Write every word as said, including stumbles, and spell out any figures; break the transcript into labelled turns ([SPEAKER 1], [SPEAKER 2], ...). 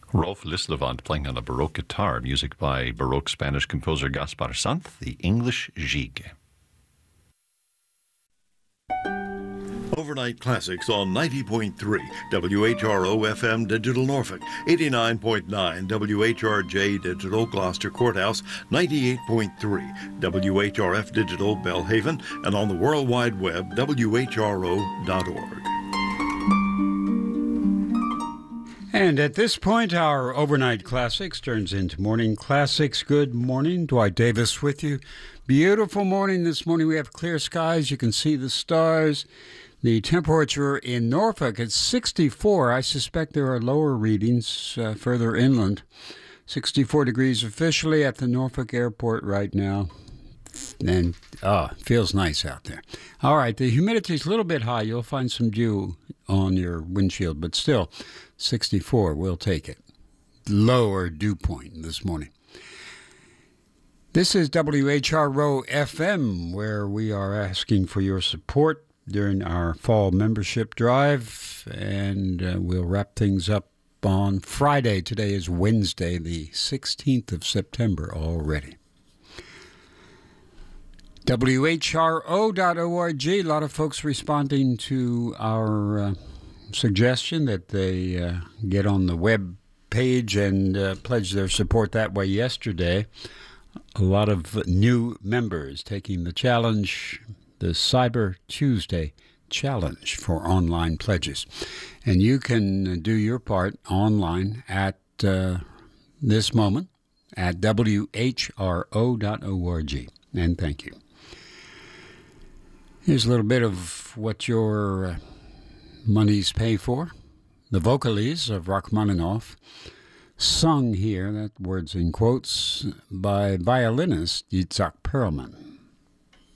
[SPEAKER 1] Rolf Lislevant playing on a Baroque guitar, music by Baroque Spanish composer Gaspar Sant, the English Gigue.
[SPEAKER 2] Overnight Classics on ninety point three W H R O F M Digital Norfolk, eighty-nine point nine W H R J Digital Gloucester Courthouse, ninety-eight point three W H R F Digital Belhaven, and on the World Wide Web, W H R O dot org.
[SPEAKER 3] And at this point, our Overnight Classics turns into Morning Classics. Good morning. Dwight Davis with you. Beautiful morning this morning. We have clear skies. You can see the stars. The temperature in Norfolk is sixty-four. I suspect there are lower readings uh, further inland. sixty-four degrees officially at the Norfolk Airport right now. And, ah, feels nice out there. All right, the humidity is a little bit high. You'll find some dew on your windshield, but still, sixty-four, we'll take it. Lower dew point this morning. This is W H R O F M, where we are asking for your support during our fall membership drive, and uh, we'll wrap things up on Friday. Today is Wednesday, the sixteenth of September already. W H R O dot org, a lot of folks responding to our uh, suggestion that they uh, get on the web page and uh, pledge their support that way yesterday. A lot of new members taking the challenge, the Cyber Tuesday Challenge for online pledges. And you can do your part online at uh, this moment at W H R O dot org. And thank you. Here's a little bit of what your uh, monies pay for. The Vocalies of Rachmaninoff, sung here, that word's in quotes, by violinist Yitzhak Perlman.